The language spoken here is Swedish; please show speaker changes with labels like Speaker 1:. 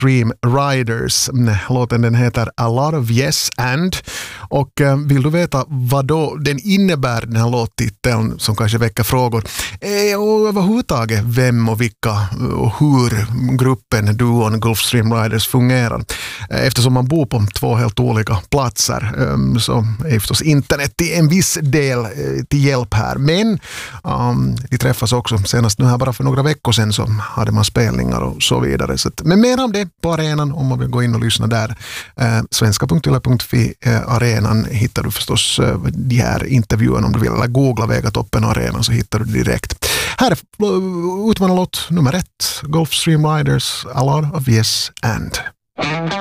Speaker 1: Gulfstream Riders. Låten den heter A Lot of Yes and. Och vill du veta vad då den innebär, den här låttiteln som kanske väcker frågor och överhuvudtaget vem och vilka och hur gruppen duon Gulfstream Riders fungerar. Eftersom man bor på två helt olika platser så är förstås internet till en viss del till hjälp här. Men de träffas också senast nu här bara för några veckor sedan, så hade man spelningar och så vidare. Så att, men mer om det på arenan om man vill gå in och lyssna där. Svenska.yle.fi arenan hittar du förstås de här intervjuerna om du vill, eller googla Vegatoppen arenan så hittar du direkt. Här är utmanarlåt nummer 1, Gulfstream Riders, A Lot of Yes and.